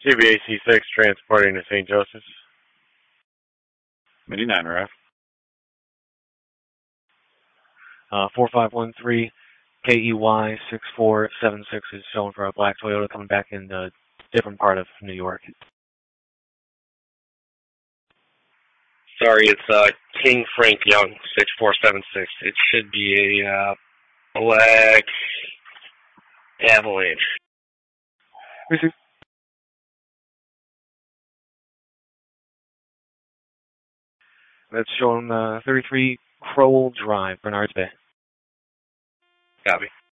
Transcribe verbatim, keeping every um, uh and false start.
C B A C six transporting to Saint Joseph's. Midnight Ref. Uh, four five one three K E Y six four seven six is showing for a black Toyota coming back in a different part of New York. Sorry, it's uh, King Frank Young, six four seven six. It should be a uh, black Avalanche. Receive. That's showing uh, thirty-three Crowell Drive, Bernards Bay. Copy.